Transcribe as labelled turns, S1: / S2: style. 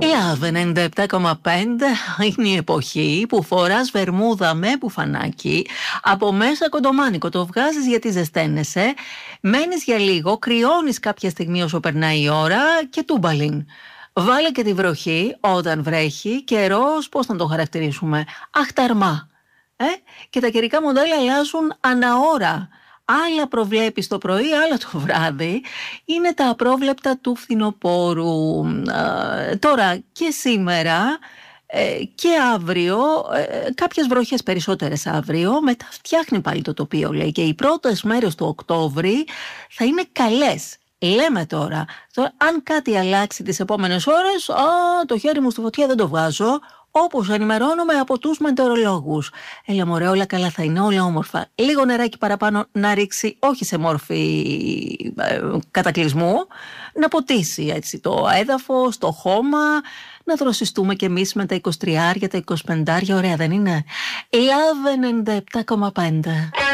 S1: Love 97,5 είναι η εποχή που φοράς βερμούδα με μπουφανάκι, από μέσα κοντομάνικο, το βγάζεις γιατί ζεσταίνεσαι, μένεις για λίγο, κρυώνεις κάποια στιγμή όσο περνάει η ώρα και τούμπαλιν. Βάλε και τη βροχή όταν βρέχει, καιρός, πώς να το χαρακτηρίσουμε, αχταρμά. Και τα καιρικά μοντέλα αλλάζουν αναώρα. Άλλα προβλέπεις το πρωί, άλλα το βράδυ. Είναι τα απρόβλεπτα του φθινοπόρου. Τώρα και σήμερα και αύριο, κάποιες βροχές περισσότερες αύριο, μετά φτιάχνει πάλι το τοπίο, λέει, και οι πρώτες μέρες του Οκτώβρη θα είναι καλές. Λέμε τώρα, αν κάτι αλλάξει τις επόμενες ώρες, το χέρι μου στη φωτιά δεν το βγάζω, όπως ενημερώνομαι από τους μετεωρολόγους. Έλα μωρέ, όλα καλά θα είναι, όλα όμορφα. Λίγο νεράκι παραπάνω να ρίξει, όχι σε μόρφη κατακλυσμού, να ποτίσει έτσι το έδαφος, το χώμα, να δροσιστούμε κι εμείς με τα 23, τα 25, ωραία δεν είναι? Love 97,5.